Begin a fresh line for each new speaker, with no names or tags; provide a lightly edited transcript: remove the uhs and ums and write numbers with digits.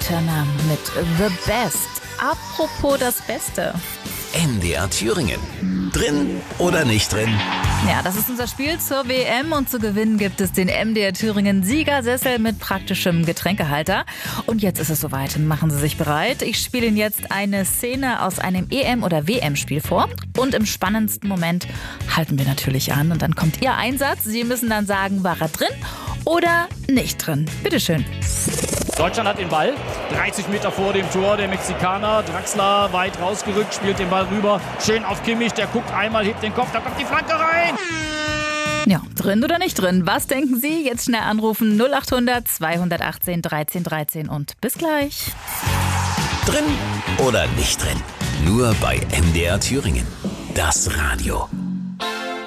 Turner mit The Best. Apropos das Beste.
MDR Thüringen. Drin oder nicht drin?
Ja, das ist unser Spiel zur WM und zu gewinnen gibt es den MDR Thüringen Siegersessel mit praktischem Getränkehalter. Und jetzt ist es soweit. Machen Sie sich bereit. Ich spiele Ihnen jetzt eine Szene aus einem EM- oder WM-Spiel vor. Und im spannendsten Moment halten wir natürlich an. Und dann kommt Ihr Einsatz. Sie müssen dann sagen, war er drin oder nicht drin. Bitteschön.
Deutschland hat den Ball, 30 Meter vor dem Tor, der Mexikaner, Draxler weit rausgerückt, spielt den Ball rüber, schön auf Kimmich, der guckt einmal, hebt den Kopf, da kommt die Flanke rein.
Ja, drin oder nicht drin? Was denken Sie? Jetzt schnell anrufen 0800 218 1313 und bis gleich.
Drin oder nicht drin? Nur bei MDR Thüringen. Das Radio.